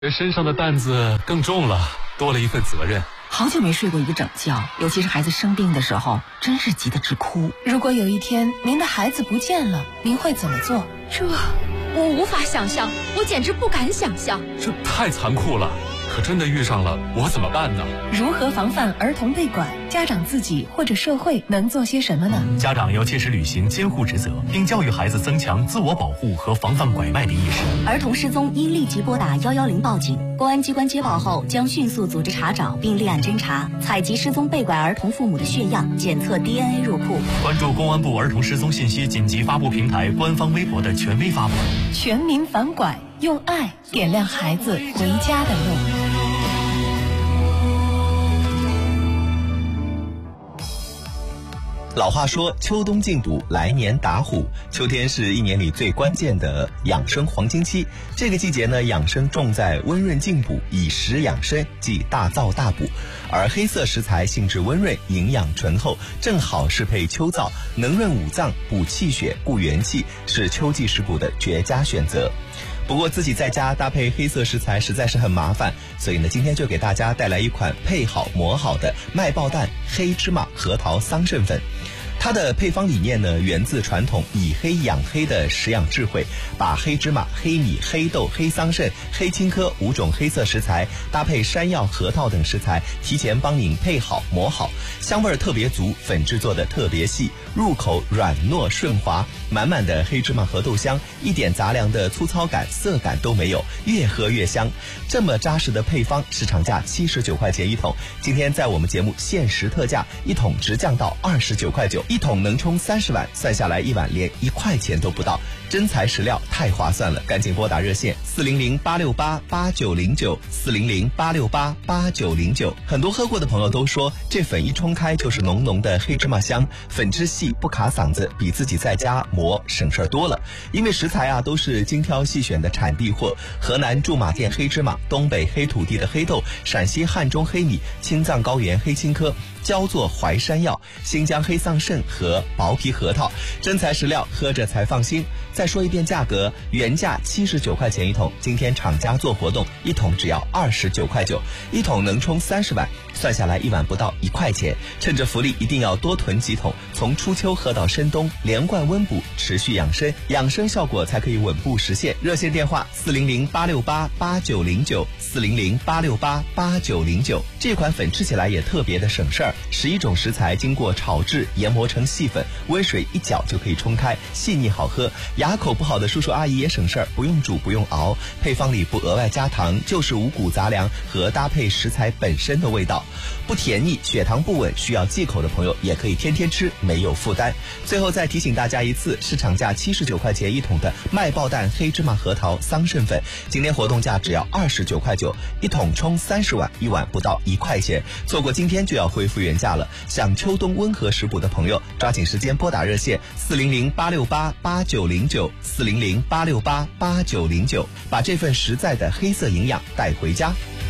身上的担子更重了，多了一份责任。 好久没睡过一个整觉，尤其是孩子生病的时候，真是急得直哭。 如果有一天您的孩子不见了，您会怎么做？ 这我无法想象，我简直不敢想象。 这太残酷了，可真的遇上了，我怎么办呢？ 如何防范儿童被拐？家长自己或者社会能做些什么呢？ 家长要切实履行监护职责，并教育孩子增强自我保护和防范拐卖的意识。 儿童失踪应立即拨打110报警，公安机关接报后将迅速组织查找并立案侦查，采集失踪被拐儿童父母的血样，检测 DNA 入库。 关注公安部儿童失踪信息紧急发布平台官方微博的权威发布。 全民反拐，用爱点亮孩子回家的路。 老话说秋冬进补，来年打虎。秋天是一年里最关键的养生黄金期，这个季节呢，养生重在温润进补，以食养生，即大燥大补。而黑色食材性质温润，营养醇厚，正好适配秋燥，能润五脏，补气血，固元气，是秋季食补的绝佳选择。不过自己在家搭配黑色食材实在是很麻烦，所以呢，今天就给大家带来一款配好磨好的麦爆蛋黑芝麻核桃桑葚粉。它的配方理念呢，源自传统以黑养黑的食养智慧，把黑芝麻、黑米、黑豆、黑桑葚、黑青稞5种黑色食材搭配山药、核桃等食材，提前帮您配好磨好，香味特别足，粉制作的特别细，入口软糯顺滑，满满的黑芝麻和豆香，一点杂粮的粗糙感、涩感都没有，越喝越香。这么扎实的配方，市场价79块钱一桶，今天在我们节目限时特价，一桶直降到29块9。一桶能冲30碗，算下来一碗连1块钱都不到，真材实料，太划算了！赶紧拨打热线400-868-8909，400-868-8909。很多喝过的朋友都说，这粉一冲开就是浓浓的黑芝麻香，粉质细不卡嗓子，比自己在家磨省事多了。因为食材啊都是精挑细选的产地货，河南驻马店黑芝麻，东北黑土地的黑豆，陕西汉中黑米，青藏高原黑青稞，焦作淮山药，新疆黑桑葚和薄皮核桃，真材实料，喝着才放心。再说一遍价格，原价79块钱一桶，今天厂家做活动，一桶只要29块9，一桶能冲30碗，算下来一碗不到1块钱。趁着福利，一定要多囤几桶，从初秋喝到深冬，连贯温补，持续养生，养生效果才可以稳步实现。热线电话400-868-8909，400-868-8909。这款粉吃起来也特别的省事儿，11种食材经过炒制研磨成细粉，温水一搅就可以冲开，细腻好喝。牙口不好的叔叔阿姨也省事儿，不用煮不用熬，配方里不额外加糖，就是五谷杂粮和搭配食材本身的味道，不甜腻，血糖不稳需要忌口的朋友也可以天天吃，没有负担。最后再提醒大家一次，市场价79块钱一桶的麦爆蛋黑芝麻核桃桑葚粉，今天活动价只要29块9，一桶冲30碗，一碗不到1块钱，错过今天就要恢复原价了。想秋冬温和食补的朋友，抓紧时间拨打热线400-868-8909，400-868-8909，把这份实在的黑色营养带回家。